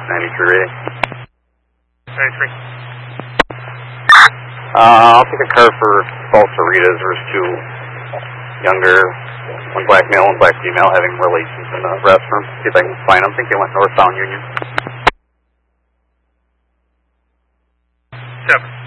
93 rating. 93. I'll take a car for false Ritas. There's two younger, one black male, one black female, having relations in the restroom. See if I can find them. I think they went northbound Union. 7.